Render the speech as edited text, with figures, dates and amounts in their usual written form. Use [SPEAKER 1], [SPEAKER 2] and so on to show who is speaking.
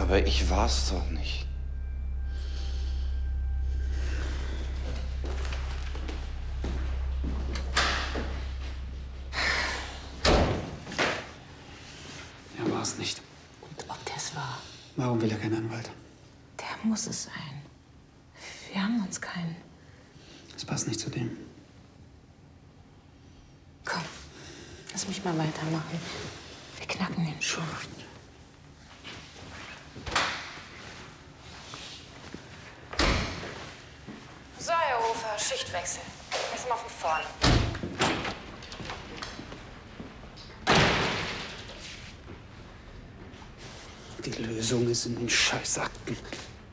[SPEAKER 1] Aber ich war's doch nicht.
[SPEAKER 2] Er war's nicht.
[SPEAKER 3] Und ob der's war?
[SPEAKER 2] Warum will er keinen Anwalt?
[SPEAKER 3] Der muss es sein. Wir haben uns keinen.
[SPEAKER 2] Das passt nicht zu dem.
[SPEAKER 3] Komm, lass mich mal weitermachen. Wir knacken den schon.
[SPEAKER 4] So, Herr Hofer, Schichtwechsel. Erstmal von vorne.
[SPEAKER 2] Die Lösung ist in den Scheißakten.